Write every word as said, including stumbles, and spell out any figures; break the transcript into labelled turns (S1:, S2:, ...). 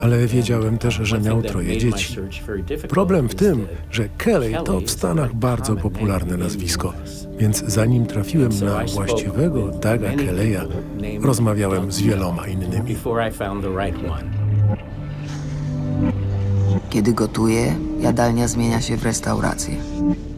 S1: Ale wiedziałem też, że miał troje dzieci. Problem w tym, że Kelly to w Stanach bardzo popularne nazwisko, więc zanim trafiłem na właściwego Douga Kelleya, rozmawiałem z wieloma innymi.
S2: Kiedy gotuję, jadalnia zmienia się w restaurację.